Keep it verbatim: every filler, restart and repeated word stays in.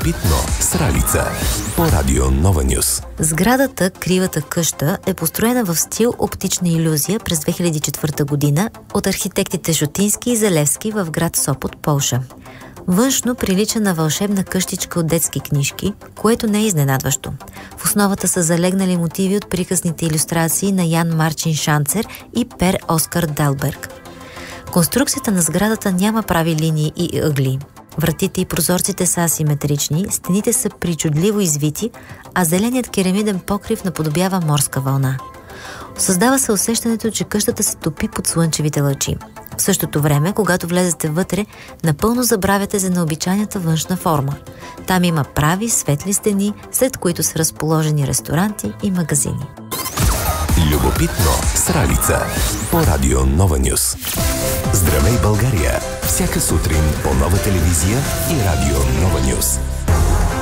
Любопитно с Ралица по Радио Нова Нюс. Сградата Кривата къща е построена в стил оптична илюзия през две хиляди и четвърта година от архитектите Жутински и Залевски в град Сопот, Полша. Външно прилича на вълшебна къщичка от детски книжки, което не е изненадващо. В основата са залегнали мотиви от приказните илюстрации на Ян Марчин Шанцер и Пер Оскар Далберг. Конструкцията на сградата няма прави линии и ъгли. Вратите и прозорците са асиметрични, стените са причудливо извити, а зеленият керамиден покрив наподобява морска вълна. Създава се усещането, че къщата се топи под слънчевите лъчи. В същото време, когато влезете вътре, напълно забравяте за необичайната външна форма. Там има прави, светли стени, след които са разположени ресторанти и магазини. Любопитно с Ралица по Радио Нова Нюс. Здравей, България! Всяка сутрин по Нова телевизия и Радио Нова Нюс.